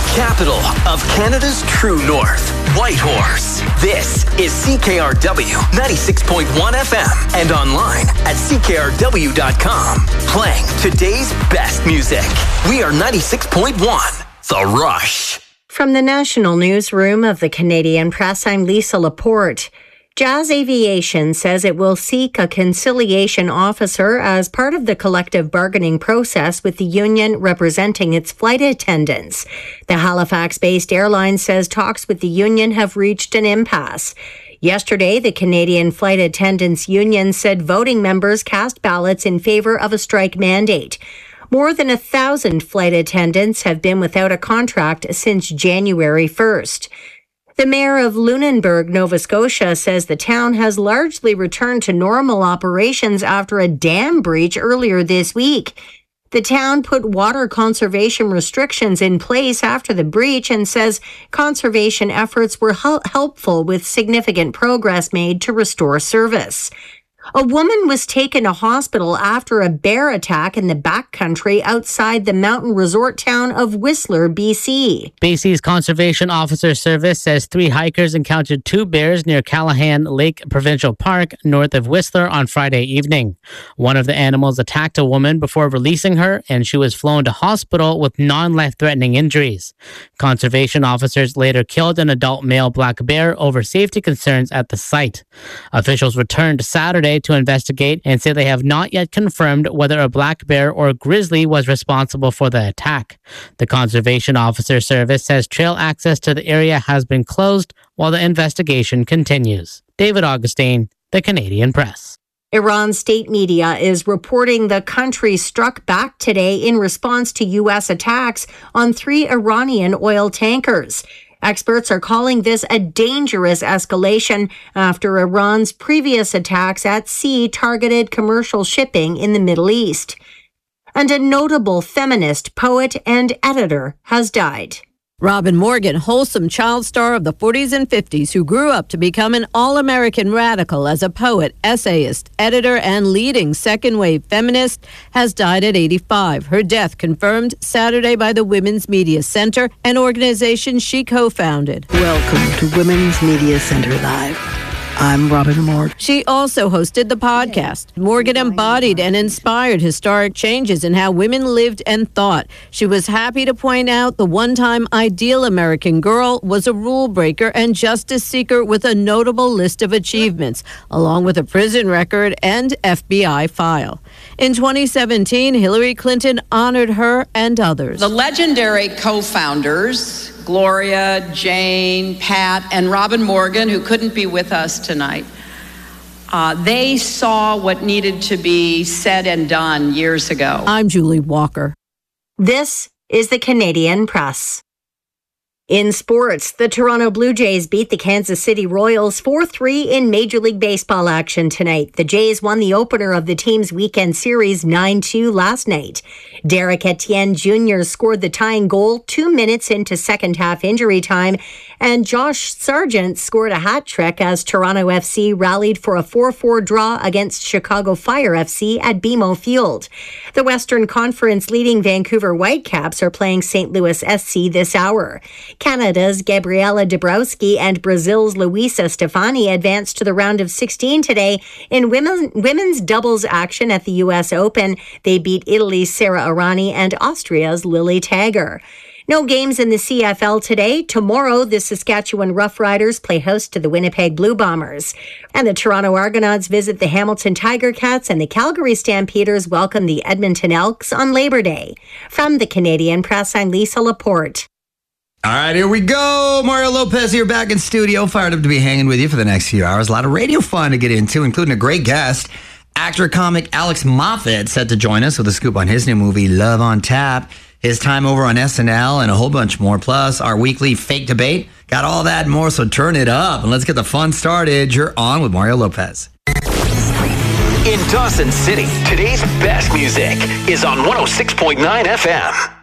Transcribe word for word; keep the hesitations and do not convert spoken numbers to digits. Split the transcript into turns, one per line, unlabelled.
capital of Canada's true north, Whitehorse. This is C K R W ninety-six point one F M and online at C K R W dot com. Playing today's best music. We are ninety-six point one, The Rush.
From the National Newsroom of the Canadian Press, I'm Lisa Laporte. Jazz Aviation says it will seek a conciliation officer as part of the collective bargaining process with the union representing its flight attendants. The Halifax-based airline says talks with the union have reached an impasse. Yesterday, the Canadian Flight Attendants Union said voting members cast ballots in favor of a strike mandate. More than a thousand flight attendants have been without a contract since January first. The mayor of Lunenburg, Nova Scotia, says the town has largely returned to normal operations after a dam breach earlier this week. The town put water conservation restrictions in place after the breach and says conservation efforts were hel- helpful with significant progress made to restore service. A woman was taken to hospital after a bear attack in the backcountry outside the mountain resort town of Whistler, B C.
B C's Conservation Officer Service says three hikers encountered two bears near Callahan Lake Provincial Park, north of Whistler, on Friday evening. One of the animals attacked a woman before releasing her, and she was flown to hospital with non-life-threatening injuries. Conservation officers later killed an adult male black bear over safety concerns at the site. Officials returned Saturday to investigate and say they have not yet confirmed whether a black bear or grizzly was responsible for the attack. The Conservation Officer Service says trail access to the area has been closed while the investigation continues. David Augustine, The Canadian Press.
Iran's state media is reporting the country struck back today in response to U S attacks on three Iranian oil tankers. Experts are calling this a dangerous escalation after Iran's previous attacks at sea targeted commercial shipping in the Middle East. And a notable feminist poet and editor has died.
Robin Morgan, wholesome child star of the forties and fifties who grew up to become an all-American radical as a poet, essayist, editor, and leading second-wave feminist, has died at eighty-five. Her death confirmed Saturday by the Women's Media Center, an organization she co-founded.
Welcome to Women's Media Center Live. I'm Robin Morgan.
She also hosted the podcast. Morgan embodied and inspired historic changes in how women lived and thought. She was happy to point out the one-time ideal American girl was a rule breaker and justice seeker with a notable list of achievements, along with a prison record and F B I file. In twenty seventeen, Hillary Clinton honored her and others.
The legendary co-founders, Gloria, Jane, Pat, and Robin Morgan, who couldn't be with us tonight, uh, they saw what needed to be said and done years ago.
I'm Julie Walker.
This is the Canadian Press. In sports, the Toronto Blue Jays beat the Kansas City Royals four three in Major League Baseball action tonight. The Jays won the opener of the team's weekend series nine two last night. Derek Etienne Junior scored the tying goal two minutes into second half injury time, and Josh Sargent scored a hat trick as Toronto F C rallied for a four four draw against Chicago Fire F C at B M O Field. The Western Conference leading Vancouver Whitecaps are playing Saint Louis S C this hour. Canada's Gabriela Dabrowski and Brazil's Luisa Stefani advanced to the round of sixteen today. In women, women's doubles action at the U S Open, they beat Italy's Sara Errani and Austria's Lily Tagger. No games in the C F L today. Tomorrow, the Saskatchewan Roughriders play host to the Winnipeg Blue Bombers. And the Toronto Argonauts visit the Hamilton Tiger Cats, and the Calgary Stampeders welcome the Edmonton Elks on Labor Day. From the Canadian Press, I'm Lisa Laporte.
All right, here we go. Mario Lopez here back in studio. Fired up to be hanging with you for the next few hours. A lot of radio fun to get into, including a great guest. Actor-comic Alex Moffat set to join us with a scoop on his new movie, Love on Tap, his time over on S N L, and a whole bunch more. Plus, our weekly fake debate. Got all that and more, so turn it up. And let's get the fun started. You're on with Mario Lopez.
In Dawson City, today's best music is on one oh six point nine F M.